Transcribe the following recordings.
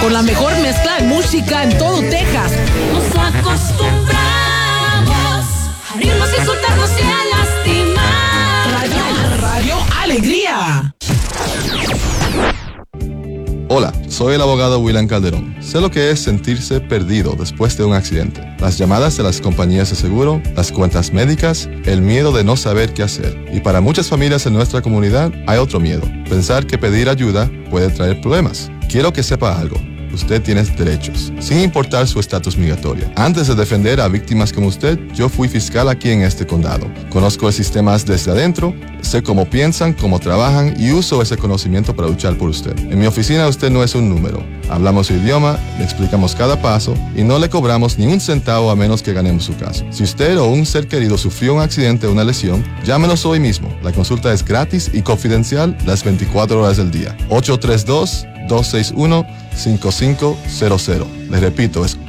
con la mejor mezcla de música en todo Texas. Nos acostumbramos a reírnos, insultarnos y a lastimar. Radio Alegría. Hola, soy el abogado William Calderón. Sé lo que es sentirse perdido después de un accidente. Las llamadas de las compañías de seguro, las cuentas médicas, el miedo de no saber qué hacer. Y para muchas familias en nuestra comunidad hay otro miedo. Pensar que pedir ayuda puede traer problemas. Quiero que sepa algo. Usted tiene derechos, sin importar su estatus migratorio. Antes de defender a víctimas como usted, yo fui fiscal aquí en este condado. Conozco el sistema desde adentro, sé cómo piensan, cómo trabajan y uso ese conocimiento para luchar por usted. En mi oficina usted no es un número. Hablamos su idioma, le explicamos cada paso y no le cobramos ni un centavo a menos que ganemos su caso. Si usted o un ser querido sufrió un accidente o una lesión, llámenos hoy mismo. La consulta es gratis y confidencial las 24 horas del día. 832-261-5500. Les repito, es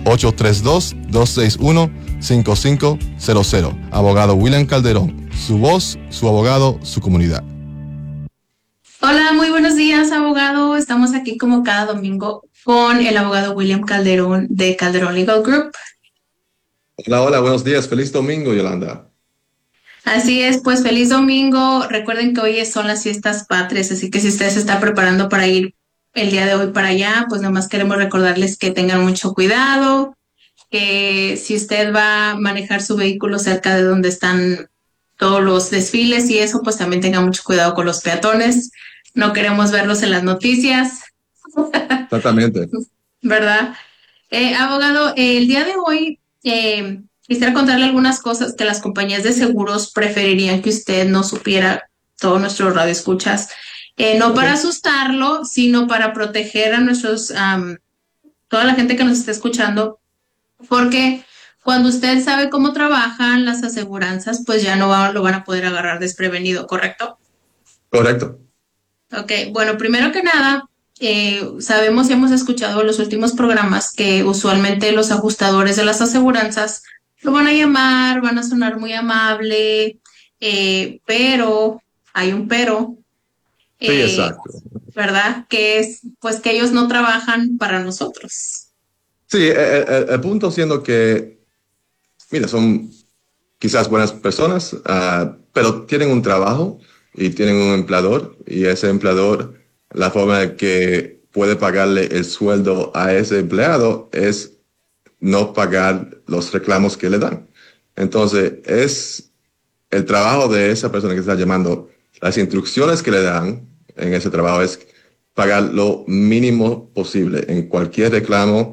832-261-5500. Abogado William Calderón. Su voz, su abogado, su comunidad. Hola, muy buenos días, abogado. Estamos aquí como cada domingo con el abogado William Calderón de Calderón Legal Group. Hola, buenos días. Feliz domingo, Yolanda. Así es, pues feliz domingo. Recuerden que hoy son las fiestas patrias, así que si usted se está preparando para ir el día de hoy para allá, pues nomás queremos recordarles que tengan mucho cuidado, que si usted va a manejar su vehículo cerca de donde están todos los desfiles y eso, pues también tenga mucho cuidado con los peatones. No queremos verlos en las noticias. Exactamente. ¿Verdad? Abogado, el día de hoy quisiera contarle algunas cosas que las compañías de seguros preferirían que usted no supiera, todos nuestros radioescuchas, no para asustarlo, sino para proteger a nuestros, toda la gente que nos está escuchando, porque cuando usted sabe cómo trabajan las aseguranzas, pues ya no lo van a poder agarrar desprevenido, ¿correcto? Correcto. Ok, bueno, primero que nada, sabemos y hemos escuchado en los últimos programas que usualmente los ajustadores de las aseguranzas lo van a llamar, van a sonar muy amable, pero, hay un pero, Sí, exacto. ¿verdad? Que es, pues, que ellos no trabajan para nosotros. Sí, el punto siendo que, mira, son quizás buenas personas, pero tienen un trabajo y tienen un empleador, y ese empleador, la forma en que puede pagarle el sueldo a ese empleado es no pagar los reclamos que le dan. Entonces, es el trabajo de esa persona que está llamando, las instrucciones que le dan en ese trabajo es pagar lo mínimo posible en cualquier reclamo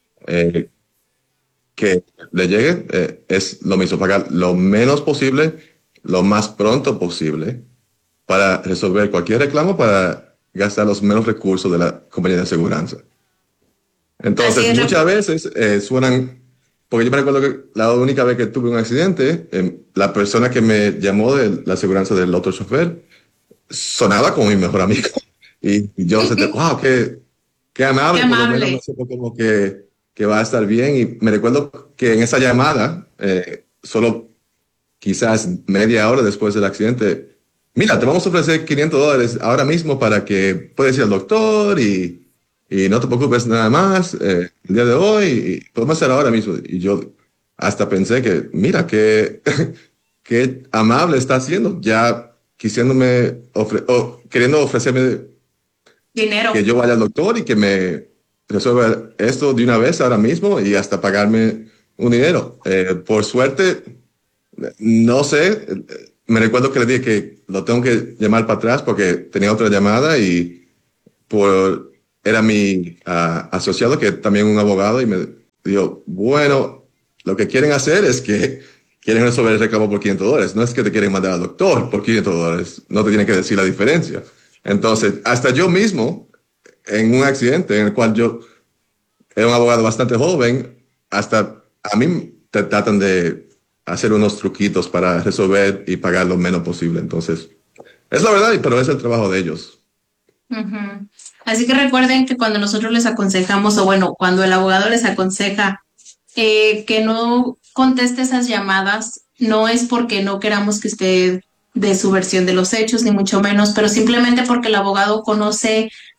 que le llegue, es lo mismo, pagar lo menos posible, lo más pronto posible, para resolver cualquier reclamo, para gastar los menos recursos de la compañía de aseguranza. Entonces, muchas veces suenan, porque yo me recuerdo que la única vez que tuve un accidente, la persona que me llamó de la aseguranza del otro chofer sonaba como mi mejor amigo. Y yo sentí, wow, qué amable, por lo menos me siento como que va a estar bien. Y me recuerdo que en esa llamada, solo quizás media hora después del accidente, mira, te vamos a ofrecer $500 ahora mismo para que puedas ir al doctor y no te preocupes nada más el día de hoy, y podemos hacer ahora mismo. Y yo hasta pensé que, mira, qué amable está haciendo, ya queriendo ofrecerme dinero, que yo vaya al doctor y que me resuelva esto de una vez ahora mismo y hasta pagarme un dinero. Por suerte, no sé, me recuerdo que le dije que lo tengo que llamar para atrás porque tenía otra llamada y era mi asociado, que es también un abogado, y me dijo, bueno, lo que quieren hacer es que quieren resolver el reclamo por $500. No es que te quieren mandar al doctor por $500. No te tienen que decir la diferencia. Entonces, hasta yo mismo, en un accidente en el cual yo era un abogado bastante joven, hasta a mí te tratan de hacer unos truquitos para resolver y pagar lo menos posible. Entonces, es la verdad, pero es el trabajo de ellos. Uh-huh. Así que recuerden que cuando nosotros les aconsejamos, o bueno, cuando el abogado les aconseja que no conteste esas llamadas, no es porque no queramos que usted dé su versión de los hechos, ni mucho menos, pero simplemente porque el abogado conoce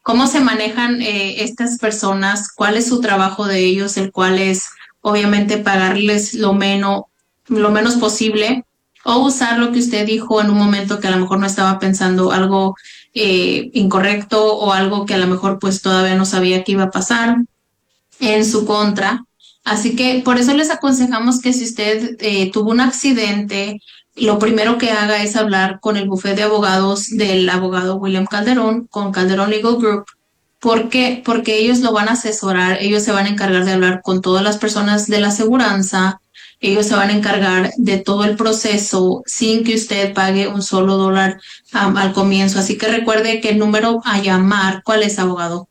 ¿Cómo se manejan estas personas? ¿Cuál es su trabajo de ellos? El cual es obviamente pagarles lo menos posible o usar lo que usted dijo en un momento que a lo mejor no estaba pensando algo incorrecto o algo que a lo mejor pues todavía no sabía que iba a pasar en su contra. Así que por eso les aconsejamos que si usted tuvo un accidente, lo primero que haga es hablar con el bufete de abogados del abogado William Calderón, con Calderón Legal Group. ¿Por qué? Porque ellos lo van a asesorar, ellos se van a encargar de hablar con todas las personas de la aseguranza, ellos se van a encargar de todo el proceso sin que usted pague un solo dólar al comienzo. Así que recuerde que el número a llamar, ¿cuál es, abogado?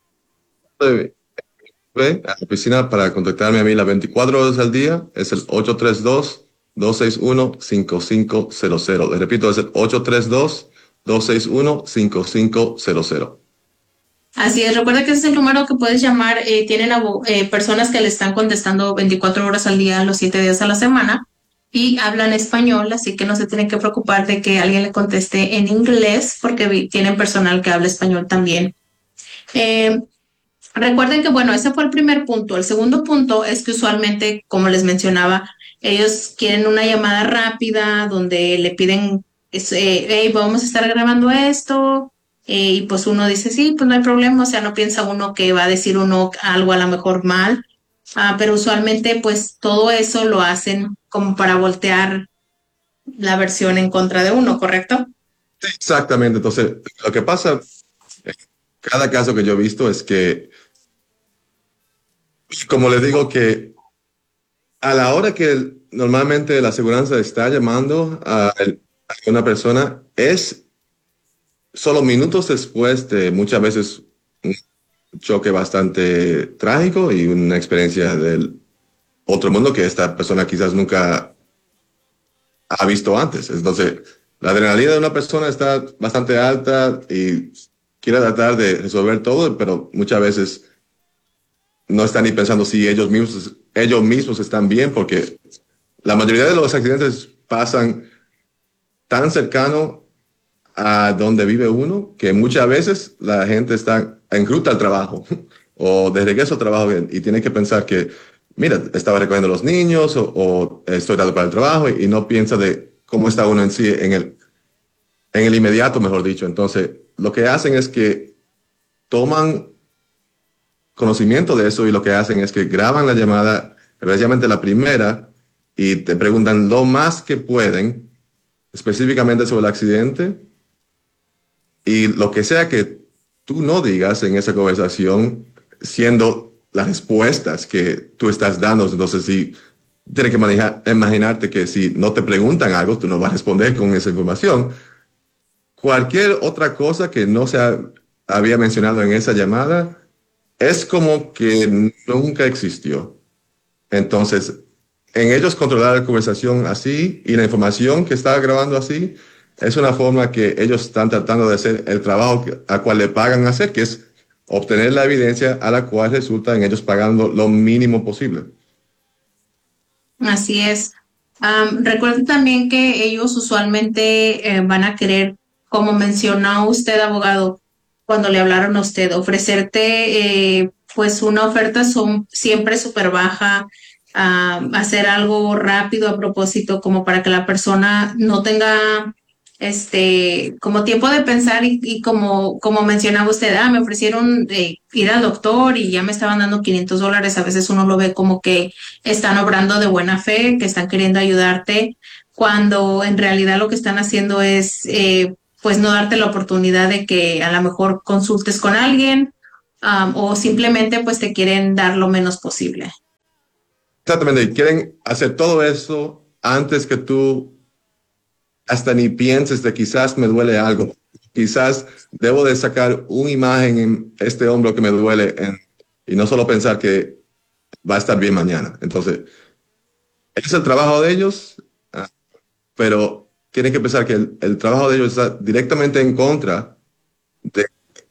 Ve a la oficina para contactarme a mí las 24 horas al día, es el 832-261-5500. Les repito, es el 832-261-5500. Así es, recuerda que ese es el número que puedes llamar. Tienen personas que le están contestando 24 horas al día, los 7 días a la semana, y hablan español, así que no se tienen que preocupar de que alguien le conteste en inglés, porque tienen personal que habla español también. Recuerden que, bueno, ese fue el primer punto. El segundo punto es que usualmente, como les mencionaba, ellos quieren una llamada rápida donde le piden, hey, vamos a estar grabando esto, y pues uno dice, sí, pues no hay problema, o sea, no piensa uno que va a decir uno algo a lo mejor mal, pero usualmente pues todo eso lo hacen como para voltear la versión en contra de uno, ¿correcto? Exactamente, entonces lo que pasa, cada caso que yo he visto es que, como les digo, que a la hora que normalmente la aseguranza está llamando a una persona, es solo minutos después de muchas veces un choque bastante trágico y una experiencia del otro mundo que esta persona quizás nunca ha visto antes. Entonces, la adrenalina de una persona está bastante alta y quiere tratar de resolver todo, pero muchas veces no están ni pensando si ellos mismos están bien, porque la mayoría de los accidentes pasan tan cercano a donde vive uno que muchas veces la gente está en ruta al trabajo o de regreso al trabajo y tiene que pensar que, mira, estaba recogiendo a los niños o estoy dando para el trabajo y no piensa de cómo está uno en sí en el inmediato, mejor dicho. Entonces, lo que hacen es que toman conocimiento de eso y lo que hacen es que graban la llamada, especialmente la primera, y te preguntan lo más que pueden, específicamente sobre el accidente, y lo que sea que tú no digas en esa conversación, siendo las respuestas que tú estás dando. Entonces, si tienes que imaginarte que si no te preguntan algo, tú no vas a responder con esa información. Cualquier otra cosa que no se había mencionado en esa llamada es como que nunca existió. Entonces, en ellos controlar la conversación así y la información que está grabando así, es una forma que ellos están tratando de hacer el trabajo a cual le pagan hacer, que es obtener la evidencia a la cual resulta en ellos pagando lo mínimo posible. Así es. Recuerden también que ellos usualmente van a querer, como mencionó usted, abogado, cuando le hablaron a usted, ofrecerte pues una oferta siempre súper baja, hacer algo rápido a propósito, como para que la persona no tenga como tiempo de pensar y como mencionaba usted, me ofrecieron ir al doctor y ya me estaban dando $500. A veces uno lo ve como que están obrando de buena fe, que están queriendo ayudarte, cuando en realidad lo que están haciendo es pues no darte la oportunidad de que a lo mejor consultes con alguien, o simplemente pues te quieren dar lo menos posible. Exactamente, y quieren hacer todo eso antes que tú hasta ni pienses de quizás me duele algo, quizás debo de sacar una imagen en este hombro que me duele y no solo pensar que va a estar bien mañana. Entonces, es el trabajo de ellos, pero tienen que pensar que el trabajo de ellos está directamente en contra de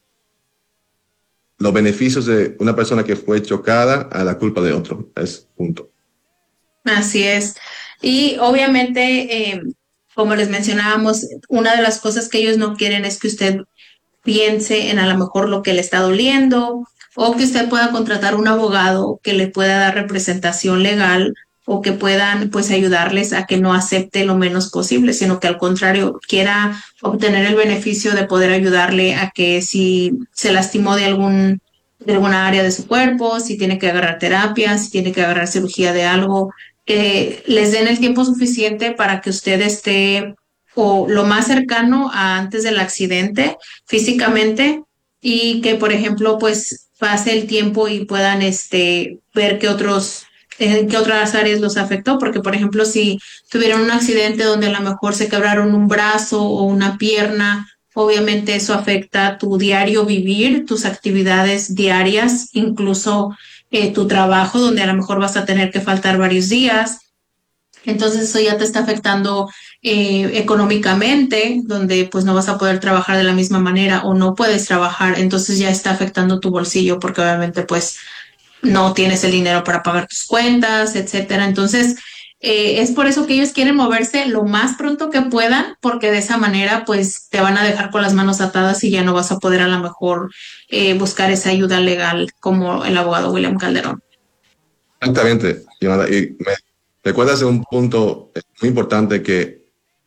los beneficios de una persona que fue chocada a la culpa de otro. Es punto. Así es. Y obviamente, como les mencionábamos, una de las cosas que ellos no quieren es que usted piense en a lo mejor lo que le está doliendo, o que usted pueda contratar un abogado que le pueda dar representación legal o que puedan pues ayudarles a que no acepte lo menos posible, sino que al contrario quiera obtener el beneficio de poder ayudarle a que si se lastimó de alguna área de su cuerpo, si tiene que agarrar terapia, si tiene que agarrar cirugía de algo, que les den el tiempo suficiente para que usted esté o lo más cercano a antes del accidente físicamente y que, por ejemplo, pues pase el tiempo y puedan ver qué en qué otras áreas los afectó, porque, por ejemplo, si tuvieron un accidente donde a lo mejor se quebraron un brazo o una pierna, obviamente eso afecta tu diario vivir, tus actividades diarias, incluso tu trabajo, donde a lo mejor vas a tener que faltar varios días. Entonces eso ya te está afectando económicamente, donde pues no vas a poder trabajar de la misma manera o no puedes trabajar, entonces ya está afectando tu bolsillo porque obviamente pues no tienes el dinero para pagar tus cuentas, etcétera. Entonces es por eso que ellos quieren moverse lo más pronto que puedan, porque de esa manera pues te van a dejar con las manos atadas y ya no vas a poder a lo mejor buscar esa ayuda legal como el abogado William Calderón. Exactamente, Yolanda. Y me recuerdas un punto muy importante que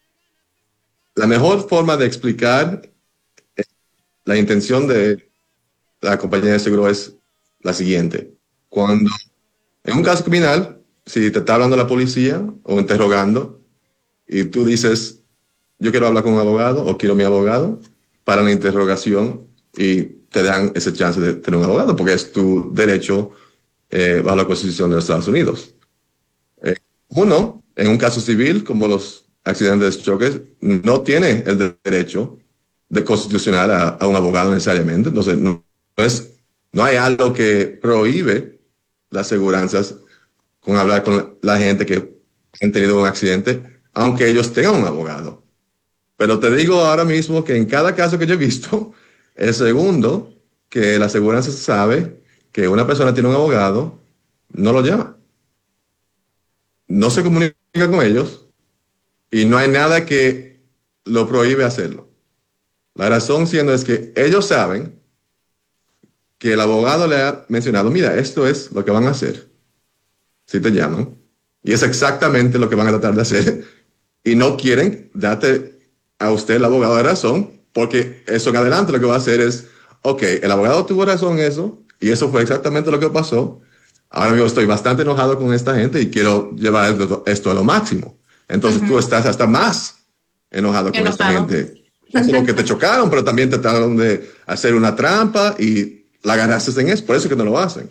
la mejor forma de explicar la intención de la compañía de seguro es la siguiente. Cuando en un caso criminal, si te está hablando la policía o interrogando y tú dices, yo quiero hablar con un abogado o quiero mi abogado para la interrogación y te dan ese chance de tener un abogado porque es tu derecho bajo la Constitución de los Estados Unidos. Uno, en un caso civil, como los accidentes de choques, no tiene el derecho de constitucional a un abogado necesariamente. Entonces, no hay algo que prohíbe las aseguranzas con hablar con la gente que han tenido un accidente, aunque ellos tengan un abogado. Pero te digo ahora mismo que en cada caso que yo he visto, el segundo, que la aseguranza sabe que una persona tiene un abogado, no lo llama. No se comunica con ellos y no hay nada que lo prohíbe hacerlo. La razón siendo es que ellos saben que el abogado le ha mencionado, mira, esto es lo que van a hacer si te llaman y es exactamente lo que van a tratar de hacer y no quieren darte a usted el abogado de razón porque eso en adelante lo que va a hacer es, ok, el abogado tuvo razón en eso y eso fue exactamente lo que pasó. Ahora mismo estoy bastante enojado con esta gente y quiero llevar esto a lo máximo. Entonces tú estás hasta más enojado con esta gente. Es lo que te chocaron, pero también te trataron de hacer una trampa y la agarraste en eso. Por eso es que no lo hacen.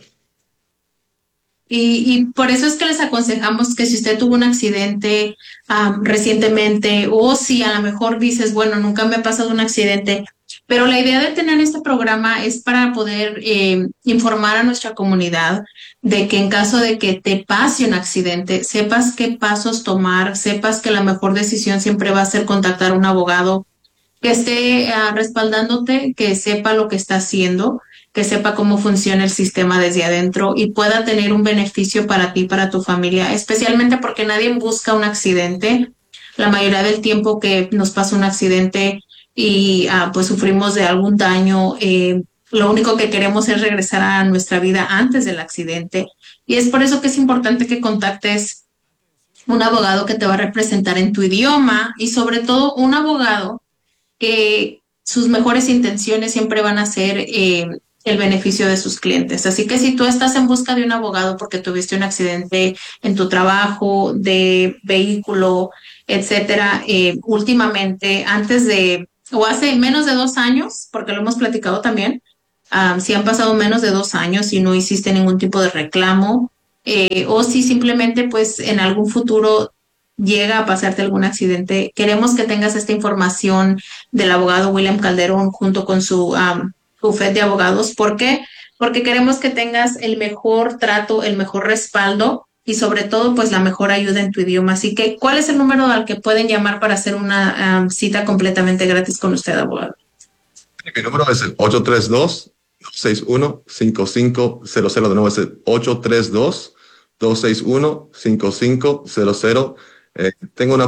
Y por eso es que les aconsejamos que si usted tuvo un accidente recientemente o si a lo mejor dices, bueno, nunca me ha pasado un accidente, pero la idea de tener este programa es para poder informar a nuestra comunidad de que en caso de que te pase un accidente, sepas qué pasos tomar, sepas que la mejor decisión siempre va a ser contactar a un abogado que esté respaldándote, que sepa lo que está haciendo, que sepa cómo funciona el sistema desde adentro y pueda tener un beneficio para ti, para tu familia, especialmente porque nadie busca un accidente. La mayoría del tiempo que nos pasa un accidente y pues sufrimos de algún daño, lo único que queremos es regresar a nuestra vida antes del accidente. Y es por eso que es importante que contactes un abogado que te va a representar en tu idioma y sobre todo un abogado que sus mejores intenciones siempre van a ser el beneficio de sus clientes. Así que si tú estás en busca de un abogado porque tuviste un accidente en tu trabajo, de vehículo, etcétera, últimamente, o hace menos de 2 años, porque lo hemos platicado también, si han pasado menos de 2 años y no hiciste ningún tipo de reclamo, o si simplemente pues en algún futuro llega a pasarte algún accidente, queremos que tengas esta información del abogado William Calderón junto con su bufete de abogados. ¿Por qué? Porque queremos que tengas el mejor trato, el mejor respaldo y sobre todo pues la mejor ayuda en tu idioma. Así que, ¿cuál es el número al que pueden llamar para hacer una cita completamente gratis con usted, abogado? Mi número es el 832-261-5500. De nuevo es el 832-261-5500. Tengo una